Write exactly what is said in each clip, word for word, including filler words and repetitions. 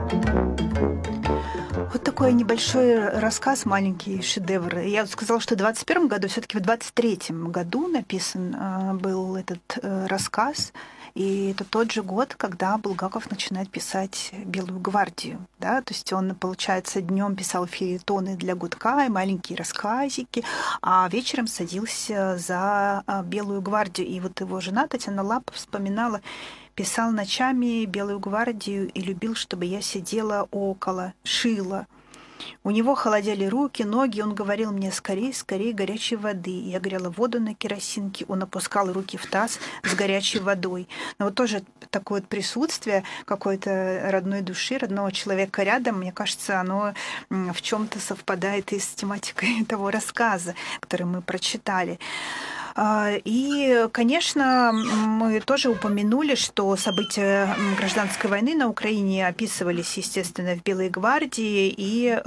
Вот такой небольшой рассказ, маленький шедевр. Я сказала, что в двадцать первом году, все-таки в двадцать третьем году написан э, был этот э, рассказ. И это тот же год, когда Булгаков начинает писать «Белую гвардию». Да? То есть он, получается, днем писал феетоны для гудка и маленькие рассказики, а вечером садился за «Белую гвардию». И вот его жена Татьяна Лапа вспоминала: «Писал ночами «Белую гвардию» и любил, чтобы я сидела около, шила. У него холодели руки, ноги, он говорил мне: скорей, скорей горячей воды. Я грела воду на керосинке, он опускал руки в таз с горячей водой». Но вот тоже такое вот присутствие какой-то родной души, родного человека рядом, мне кажется, оно в чем-то совпадает и с тематикой того рассказа, который мы прочитали. И, конечно, мы тоже упомянули, что события гражданской войны на Украине описывались, естественно, в «Белой гвардии», и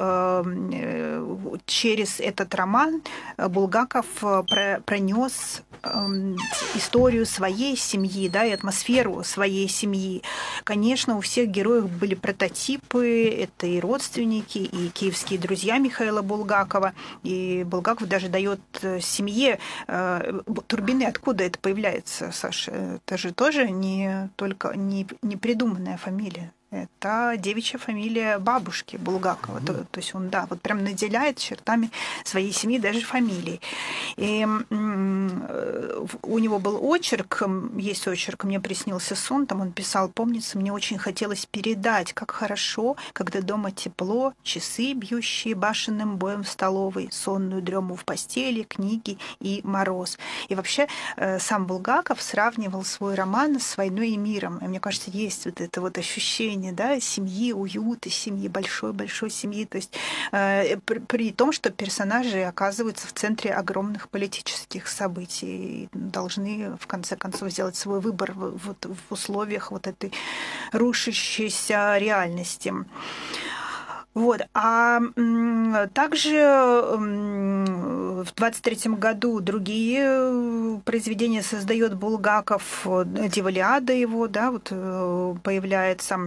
через этот роман Булгаков пронес историю своей семьи, да, и атмосферу своей семьи. Конечно, у всех героев были прототипы, это и родственники, и киевские друзья Михаила Булгакова, и Булгаков даже дает семье Турбины. Откуда это появляется, Саша? Это же тоже не только не, не придуманная фамилия. Это девичья фамилия бабушки Булгакова. Mm-hmm. То, то есть он, да, вот прям наделяет чертами своей семьи, даже фамилии. И м- у него был очерк, есть очерк «Мне приснился сон», там он писал: «Помнится, мне очень хотелось передать, как хорошо, когда дома тепло, часы, бьющие башенным боем в столовой, сонную дрему в постели, книги и мороз». И вообще сам Булгаков сравнивал свой роман с «Войной и миром». И мне кажется, есть вот это вот ощущение, да, семьи, уюта, семьи, большой-большой семьи. То есть э, при, при том, что персонажи оказываются в центре огромных политических событий и должны, в конце концов, сделать свой выбор в, в, в условиях вот этой рушащейся реальности. Вот. А м, также м, в двадцать третьем году другие произведения создает Булгаков. «Диволиада» его, да, вот появляется,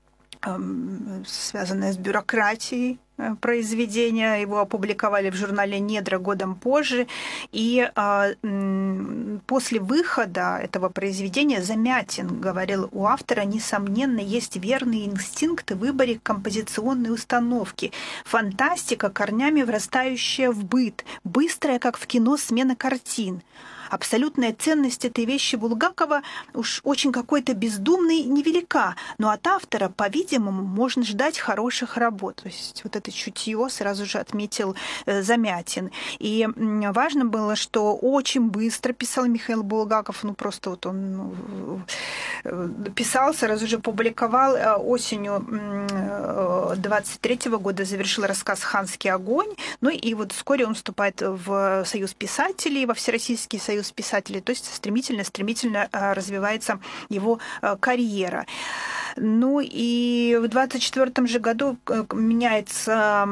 связанное с бюрократией произведения. Его опубликовали в журнале «Недра» годом позже. И э, после выхода этого произведения Замятин говорил: у автора, несомненно, есть верные инстинкты в выборе композиционной установки. Фантастика, корнями врастающая в быт, быстрая, как в кино, смена картин. Абсолютная ценность этой вещи Булгакова уж очень какой-то бездумной невелика, но от автора, по-видимому, можно ждать хороших работ». То есть вот это чутье сразу же отметил Замятин. И важно было, что очень быстро писал Михаил Булгаков, ну просто вот он ну, писал, сразу же публиковал. Осенью двадцать третьего года завершил рассказ «Ханский огонь», ну и вот вскоре он вступает в Союз писателей, во Всероссийский союз писателей, то есть стремительно-стремительно развивается его карьера. Ну и в двадцать четвёртом же году меняется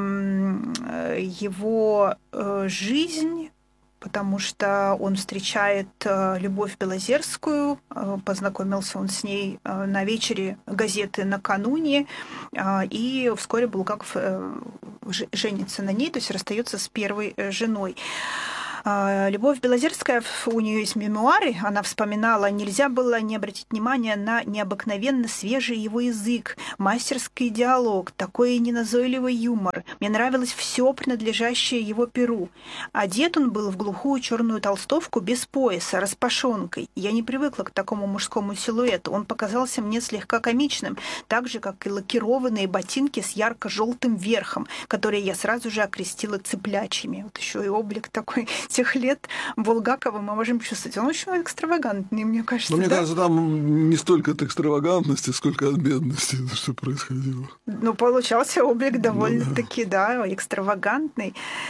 его жизнь, потому что он встречает Любовь Белозерскую, познакомился он с ней на вечере газеты «Накануне», и вскоре Булгаков женится на ней, то есть расстается с первой женой. Любовь Белозерская, у нее есть мемуары, она вспоминала: нельзя было не обратить внимания на необыкновенно свежий его язык, мастерский диалог, такой неназойливый юмор. Мне нравилось все, принадлежащее его перу. Одет он был в глухую черную толстовку без пояса, распашонкой. Я не привыкла к такому мужскому силуэту. Он показался мне слегка комичным, так же, как и лакированные ботинки с ярко-желтым верхом, которые я сразу же окрестила цыплячьими. Вот еще и облик такой тех лет Булгакова мы можем чувствовать. Он очень экстравагантный, мне кажется. Но мне да? кажется, там не столько от экстравагантности, сколько от бедности, что происходило. Ну, получался облик довольно-таки, да, экстравагантный.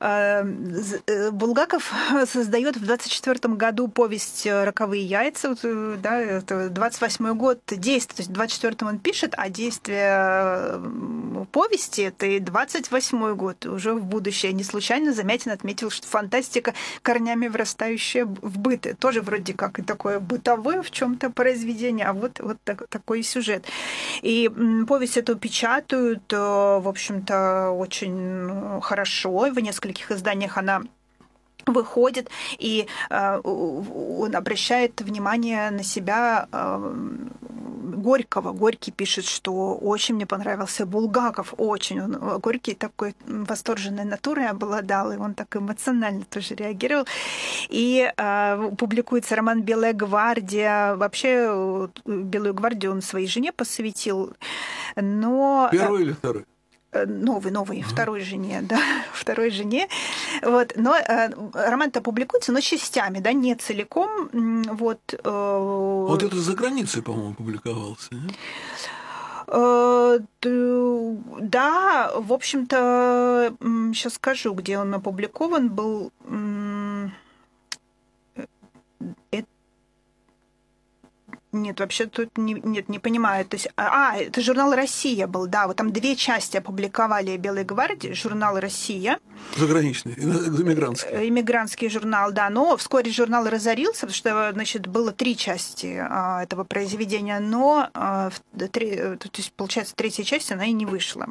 Булгаков создает в двадцать четвёртом году повесть «Роковые яйца». Да, это двадцать восьмой год действия. То есть в двадцать четвёртом он пишет, а действие повести – это и двадцать восьмой год, уже в будущее. Не случайно Замятин отметил, что фантастика корнями врастающая в быт. Тоже вроде как и такое бытовое в чем-то произведение, а вот, вот так, такой сюжет. И повесть эту печатают, в общем-то, очень хорошо. В нескольких изданиях она выходит, и э, он обращает внимание на себя э, Горького. Горький пишет, что очень мне понравился Булгаков, очень. Он, Горький такой восторженной натурой обладал, и он так эмоционально тоже реагировал. И э, публикуется роман «Белая гвардия». Вообще, «Белую гвардию» он своей жене посвятил. Но... Первый или второй? Новый, новый, uh-huh. второй жене, да, второй жене. Вот. Но э, роман-то публикуется, но частями, да, не целиком. Вот, э... вот это за границей, по-моему, публиковался. Э, да, в общем-то, сейчас скажу, где он опубликован был. Это Нет, вообще тут не, нет, не понимаю. То есть, а, это журнал «Россия» был, да. Вот там две части опубликовали «Белой гвардии», журнал «Россия». Заграничный, иммигрантский. Иммигрантский журнал, да. Но вскоре журнал разорился, потому что, значит, было три части а, этого произведения, но, а, три, то есть, получается, третья часть, она и не вышла.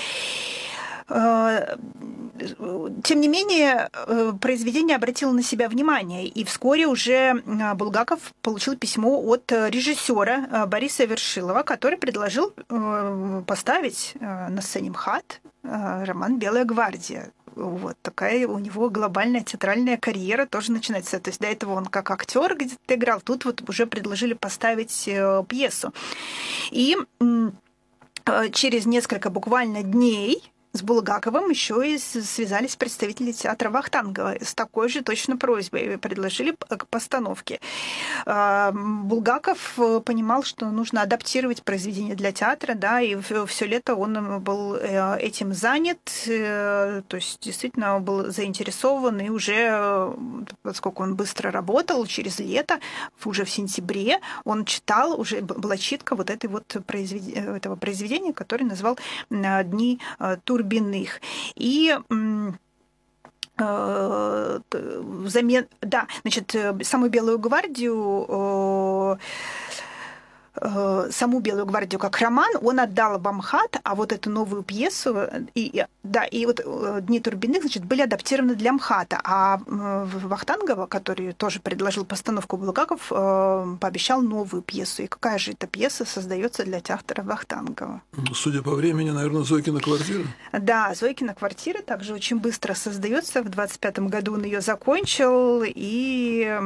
Тем не менее, произведение обратило на себя внимание, и вскоре уже Булгаков получил письмо от режиссера Бориса Вершилова, который предложил поставить на сцене МХАТ роман «Белая гвардия». Вот такая у него глобальная театральная карьера тоже начинается. То есть до этого он как актер где-то играл, тут вот уже предложили поставить пьесу. И через несколько буквально дней с Булгаковым еще и связались представители театра Вахтангова с такой же точно просьбой, предложили к постановке. Булгаков понимал, что нужно адаптировать произведение для театра, да, и все лето он был этим занят, то есть действительно был заинтересован, и уже, поскольку он быстро работал, через лето, уже в сентябре, он читал, уже была читка вот этой вот произведения, этого произведения, которое назвал «Дни Турбиных». И э, взамен, да, значит, саму «Белую гвардию», саму «Белую гвардию» как роман он отдал в МХАТ, а вот эту новую пьесу, и, да, и вот «Дни Турбиных», значит, были адаптированы для МХАТа, а Вахтангова, который тоже предложил постановку, Булгаков, пообещал новую пьесу. И какая же эта пьеса создается для театра Вахтангова? Судя по времени, наверное, «Зойкина квартира». Да, «Зойкина квартира» также очень быстро создается. В двадцать пятом году он ее закончил, и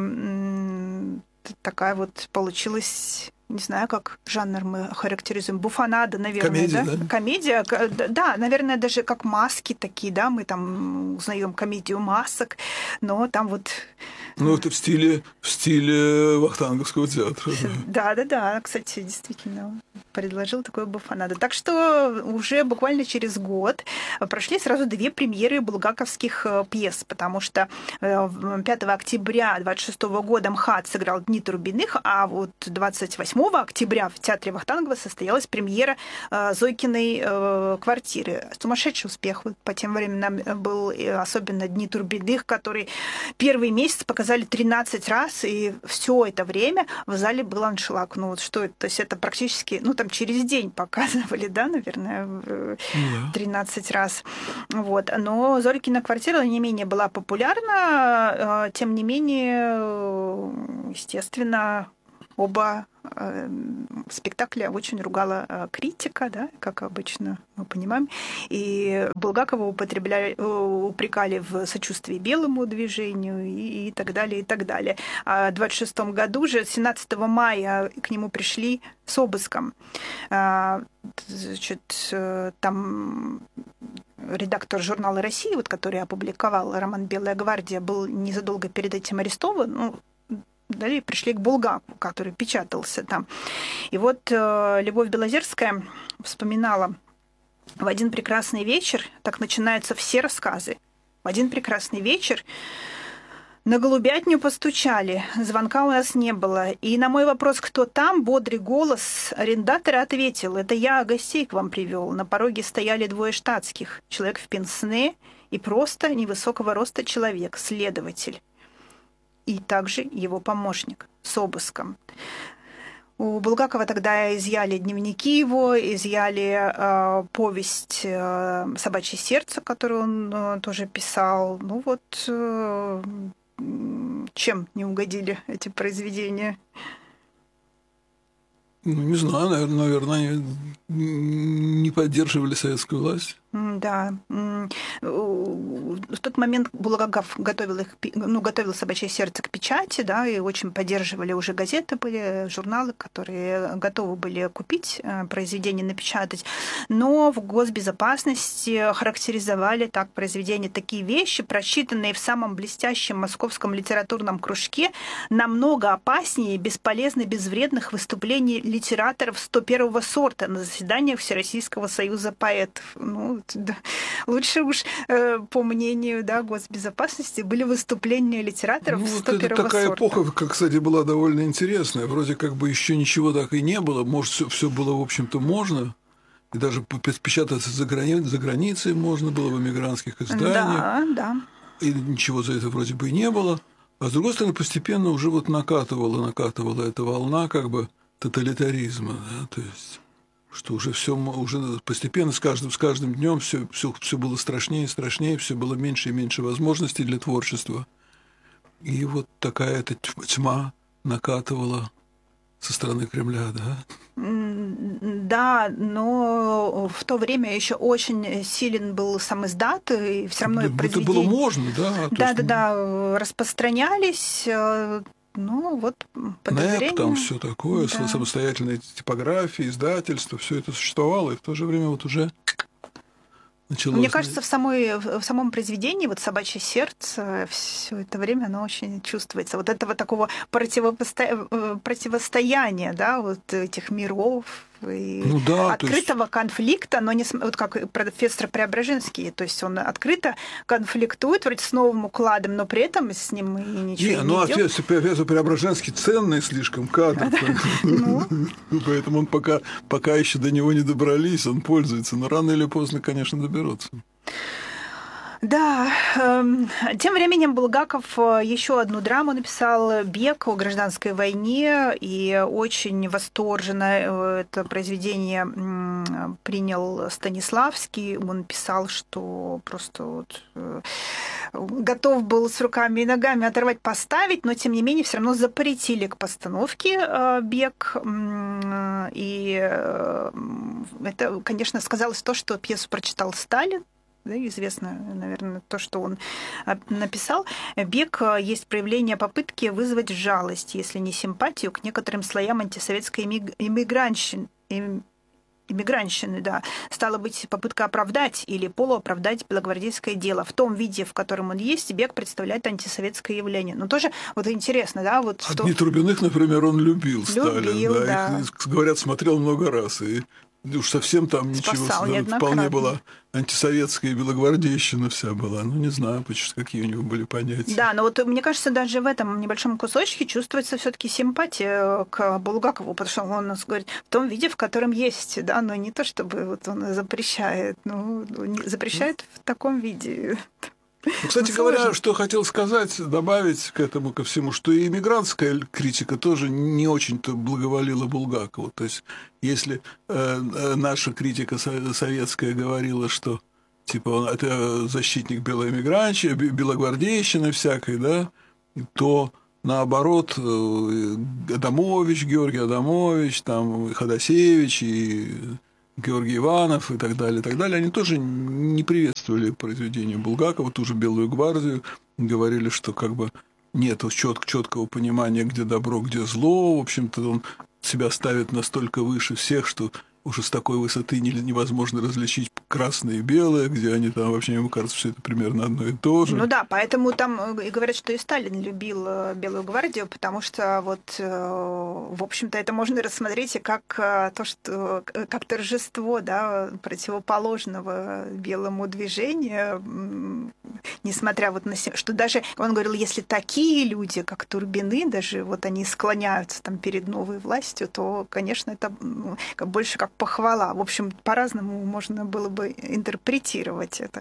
такая вот получилась... Не знаю, как жанр мы характеризуем. Буфонада, наверное, комедия, да? да? Комедия, да, наверное, даже как маски такие, да, мы там узнаем комедию масок, но там вот... Ну, это в стиле, в стиле Вахтанговского театра. Да, да, да, кстати, действительно, предложил такое буфонада. Так что уже буквально через год прошли сразу две премьеры булгаковских пьес, потому что пятого октября двадцать шестого года МХАТ сыграл «Дни Турбиных», а вот двадцать восьмого октября в театре Вахтангова состоялась премьера «Зойкиной квартиры». Сумасшедший успех по тем временам был, особенно «Дни Турбиных», который первый месяц показали тринадцать раз, и все это время в зале был аншлаг. Ну вот что это? То есть это практически, ну там через день показывали, да, наверное, тринадцать раз. Вот. Но «Зойкина квартира» не менее была популярна, тем не менее, естественно, оба спектакля очень ругала критика, да, как обычно мы понимаем. И Булгакова употребляли, упрекали в сочувствии белому движению и, и так далее, и так далее. А в двадцать шестом году же, семнадцатого мая, к нему пришли с обыском. Значит, там редактор журнала «Россия», вот, который опубликовал роман «Белая гвардия», был незадолго перед этим арестован. Ну, далее пришли к Булгакову, который печатался там. И вот э, Любовь Белозерская вспоминала: в один прекрасный вечер, так начинаются все рассказы, В один прекрасный вечер на голубятню постучали, звонка у нас не было. И на мой вопрос, кто там, бодрый голос арендатора ответил: это я гостей к вам привел. На пороге стояли двое штатских, человек в пенсне и просто невысокого роста человек, следователь. И также его помощник с обыском. У Булгакова тогда изъяли дневники его, изъяли э, повесть э, «Собачье сердце», которую он э, тоже писал. Ну вот... Э, чем не угодили эти произведения? Ну, не знаю, наверное, наверное, они не поддерживали советскую власть. Да. В тот момент Булгаков готовил, их, ну, готовил «Собачье сердце» к печати, да, и очень поддерживали уже газеты, были журналы, которые готовы были купить произведение, напечатать. Но в госбезопасности характеризовали так произведения, такие вещи, прочитанные в самом блестящем московском литературном кружке, намного опаснее и бесполезны безвредных выступлений литераторов сто первого сорта на заседаниях Всероссийского союза поэтов. Ну, да. Лучше уж, э, по мнению, да, госбезопасности, были выступления литераторов ну, сто первого это такая сорта. эпоха, как, кстати, была довольно интересная. Вроде как бы еще ничего так и не было. Может, все, все было, в общем-то, можно. И даже печататься за, грани... за границей можно было в эмигрантских изданиях. Да, да. И ничего за это вроде бы и не было. А с другой стороны, постепенно уже вот накатывала, накатывала эта волна как бы тоталитаризма. Да? То есть... что уже все уже постепенно с каждым с каждым днем все, все, все было страшнее и страшнее, все было меньше и меньше возможностей для творчества. И вот такая эта тьма накатывала со стороны Кремля, да? Да, но в то время еще очень силен был сам издат, и все равно это произведения... было можно, да? Да, да, да, распространялись. Ну, вот подозрение. НЭП, там все такое, да. Самостоятельные типографии, издательства, все это существовало, и в то же время вот уже началось. Мне кажется, в, самой, в самом произведении вот «Собачье сердце» все это время оно очень чувствуется. Вот этого такого противопосто... противостояния, да, вот этих миров, и ну, да, открытого есть... конфликта, но не вот как профессор Преображенский, то есть он открыто конфликтует вроде с новым укладом, но при этом с ним и ничего не, не ну, идёт. А профессор Преображенский ценный слишком кадр, поэтому он пока, пока еще до него не добрались, он пользуется, но рано или поздно, конечно, доберутся. Да, тем временем Булгаков еще одну драму написал «Бег» о гражданской войне, и очень восторженно это произведение принял Станиславский. Он писал, что просто вот готов был с руками и ногами оторвать, поставить, но тем не менее все равно запретили к постановке «Бег». И это, конечно, сказалось то, что пьесу прочитал Сталин. Да, известно, наверное, то, что он написал. «Бег» есть проявление попытки вызвать жалость, если не симпатию, к некоторым слоям антисоветской иммигрантщины. Иммигрантщины, да. Стало быть, попытка оправдать или полуоправдать белогвардейское дело. В том виде, в котором он есть, «Бег» представляет антисоветское явление. Но тоже вот интересно, да? Вот Одни что... Трубиных, например, он любил, любил Сталин. Да. Да. Их, говорят, смотрел много раз. И уж совсем там ничего, вполне была антисоветская белогвардейщина вся была. Ну, не знаю, какие у него были понятия. Да, но вот мне кажется, даже в этом небольшом кусочке чувствуется все-таки симпатия к Булгакову, потому что он нас говорит в том виде, в котором есть, да, но не то, чтобы вот он запрещает, ну, запрещает в таком виде. Ну, кстати ну, говоря, что хотел сказать, добавить к этому, ко всему, что и иммигрантская критика тоже не очень-то благоволила Булгакову. То есть, если э, наша критика советская говорила, что типа он это защитник белой эмигрантщины, белогвардейщины всякой, да, то наоборот Адамович, Георгий Адамович, там Ходосевич и Георгий Иванов и так далее, и так далее, они тоже не приветствовали произведение Булгакова, ту же «Белую гвардию», говорили, что как бы нет четкого понимания, где добро, где зло, в общем-то, он себя ставит настолько выше всех, что уже с такой высоты невозможно различить красное и белое, где они там вообще, ему кажется, все это примерно одно и то же. Ну да, поэтому там и говорят, что и Сталин любил Белую гвардию, потому что вот, в общем-то, это можно рассмотреть и как то, что как торжество, да, противоположного белому движению, несмотря вот на что даже он говорил, если такие люди, как Турбины, даже вот они склоняются там перед новой властью, то, конечно, это больше как похвала. В общем, по-разному можно было бы интерпретировать это.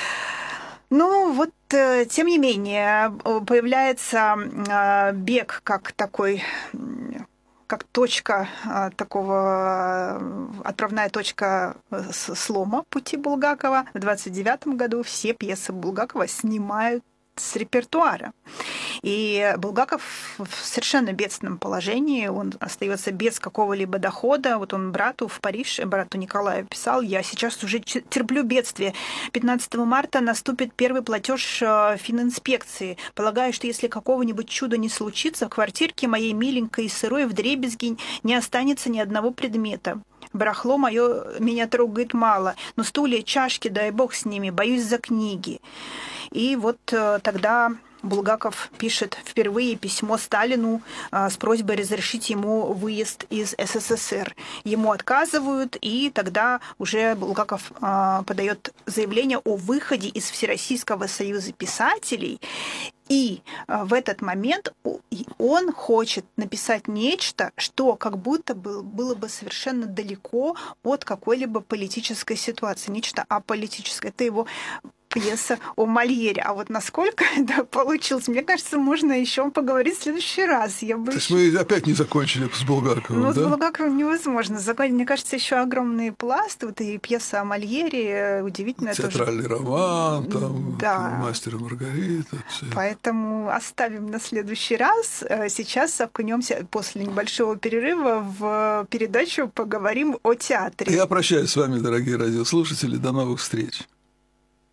Ну, вот, тем не менее, появляется бег как такой, как точка такого, отправная точка слома пути Булгакова. В двадцать девятом году все пьесы Булгакова снимают с репертуара. И Булгаков в совершенно бедственном положении, он остается без какого-либо дохода. Вот он брату в Париж, брату Николаю писал: «Я сейчас уже терплю бедствие. пятнадцатого марта наступит первый платеж фининспекции. Полагаю, что если какого-нибудь чуда не случится, в квартирке моей миленькой и сырой вдребезги не останется ни одного предмета. Барахло мое меня трогает мало, но стулья, чашки, дай бог с ними, боюсь за книги». И вот тогда Булгаков пишет впервые письмо Сталину с просьбой разрешить ему выезд из СССР. Ему отказывают, и тогда уже Булгаков подает заявление о выходе из Всероссийского союза писателей. И в этот момент он хочет написать нечто, что как будто бы было бы совершенно далеко от какой-либо политической ситуации, нечто аполитическое. Это его пьеса о Мольере. А вот насколько это получилось, мне кажется, можно еще поговорить в следующий раз. Я бы То еще... есть мы опять не закончили с Булгаковым, Ну, да? с Булгаковым невозможно закончить. Мне кажется, еще огромный пласт. Вот и пьеса о Мольере, удивительно. Театральный тоже... роман, там, да. «Мастер и Маргарита». Все. Поэтому оставим на следующий раз. Сейчас окунемся после небольшого перерыва в передачу «Поговорим о театре». Я прощаюсь с вами, дорогие радиослушатели. До новых встреч.